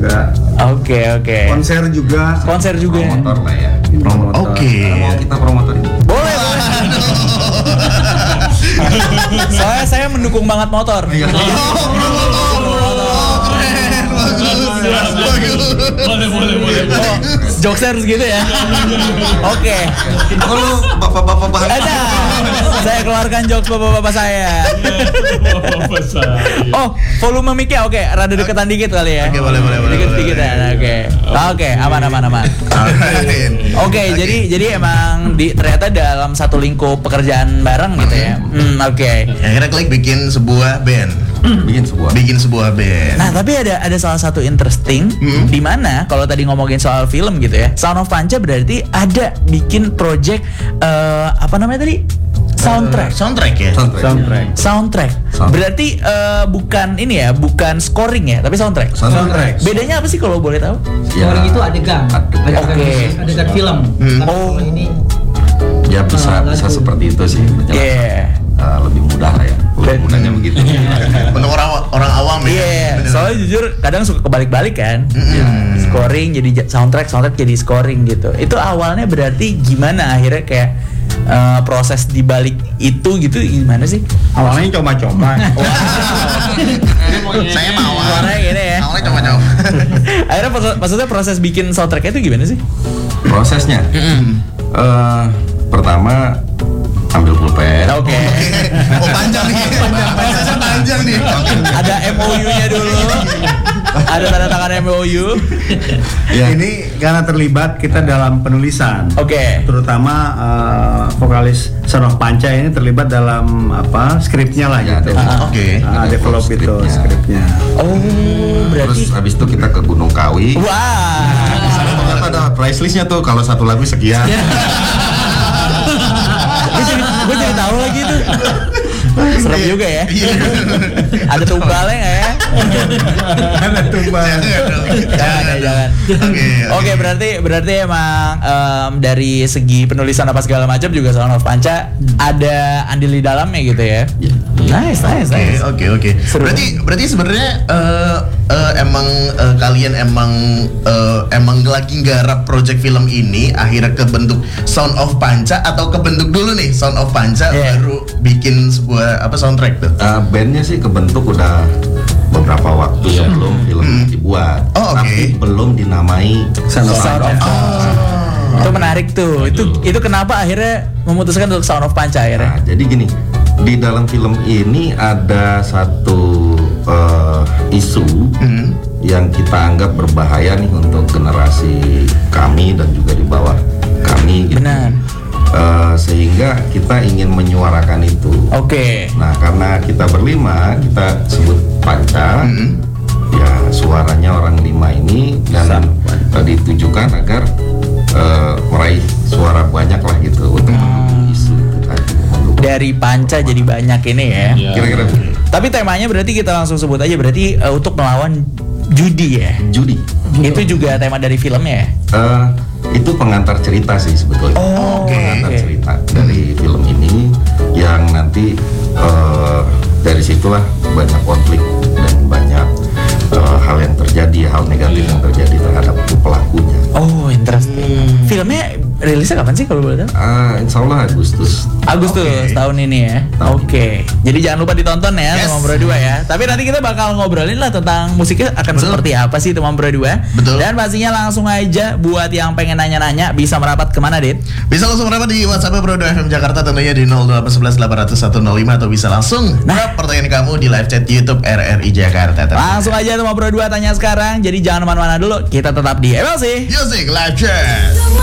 juga. Oke. Konser juga. Promotor lah ya. Oke. Mau kita promotor ini? Boleh. Soalnya saya mendukung banget motor. Boleh. Oh, jokes harus gitu ya. Oke. Kalau bapak-bapak bahan. Ada. Saya keluarkan jokes bapak-bapak saya. Oh, volume mic-nya oke, rada deketan dikit kali ya. Oke, boleh. Dikit ya. Oke, aman. Oke, jadi emang ternyata dalam satu lingkup pekerjaan bareng gitu ya. Oke. Akhirnya Klik bikin sebuah band. Bikin sebuah band. Nah, tapi ada salah satu interesting di mana kalau tadi ngomongin soal film gitu ya. Sound of Panca berarti ada bikin project apa namanya tadi? Soundtrack. Berarti bukan ini ya, bukan scoring ya, tapi soundtrack. Bedanya apa sih kalau boleh tahu? Scoring itu adegan film. Oh, ini Ya bisa seperti itu sih. Lebih mudah lah ya. Mudahnya begitu. Untuk orang awam ya. Soalnya jujur kadang suka kebalik-balik kan. Scoring jadi soundtrack jadi scoring gitu. Itu awalnya berarti gimana akhirnya kayak proses di balik itu gitu gimana sih? Awalnya coba-coba. Saya mau. Awalnya gini ya. Awalnya coba-coba. Akhirnya maksudnya proses bikin soundtracknya itu gimana sih? Prosesnya. Pertama ambil pulpen. Oke. Oh, panjang nih. Prosesnya panjang nih. Ada MOU-nya dulu. Ada tanda tangan MOU. Ya. Ini karena terlibat kita dalam penulisan. Oke. Terutama vokalis Sound of Panca ini terlibat dalam skripnya lah Ya, gitu. Oke. Develop itu skripnya. Oh, berarti. Terus habis itu kita ke Gunung Kawi. Wah. Ternyata ada price listnya tuh, kalau satu lagu sekian. Gue jadi tahu lagi tuh. Serem juga ya. Ada tumbalnya nggak ya? Ada tumbal. Jangan. Oke, berarti emang dari segi penulisan apa segala macam juga Sound of Panca ada andil di dalamnya gitu ya. Nice. Oke. Berarti sebenarnya kalian emang lagi nggarap project film ini akhirnya kebentuk Sound of Panca atau kebentuk dulu nih Sound of Panca baru bikin sebuah soundtrack tuh? Bandnya sih kebentuk udah beberapa waktu sebelum film dibuat, tapi belum dinamai Sound of Panca. Itu menarik tuh. Itu kenapa akhirnya memutuskan untuk Sound of Panca akhirnya? Nah, jadi gini, di dalam film ini ada satu isu yang kita anggap berbahaya nih untuk generasi kami dan juga di bawah kami gitu. Benar. Sehingga kita ingin menyuarakan itu. Oke. Nah, karena kita berlima, kita sebut Panca. Ya, suaranya orang lima ini dan ditujukan agar meraih suara banyak lah gitu untuk isu tadi. Dari Panca jadi banyak ini ya. Kira-kira. Tapi temanya berarti kita langsung sebut aja berarti untuk melawan judi ya. Judi. Itu juga tema dari filmnya ya. Itu pengantar cerita sih sebetulnya. Pengantar cerita dari film ini yang nanti dari situlah banyak konflik dan banyak hal yang terjadi, hal negatif yang terjadi terhadap pelakunya. Oh, interesting. Filmnya rilisnya kapan sih kalau boleh tahu? Insya Allah Agustus tahun ini ya. Oke. Jadi jangan lupa ditonton ya Teman Bro 2 ya. Tapi nanti kita bakal ngobrolin lah tentang musiknya akan seperti apa sih Teman Bro 2. Betul. Dan pastinya langsung aja buat yang pengen nanya-nanya bisa merapat kemana, Dit? Bisa langsung merapat di WhatsApp Bro 2 FM Jakarta tentunya di 0811 800 105 atau bisa langsung drop pertanyaan kamu di live chat YouTube RRI Jakarta. Langsung aja Teman Bro 2 tanya sekarang. Jadi jangan kemana-mana dulu. Kita tetap di MLC Music Live Chat.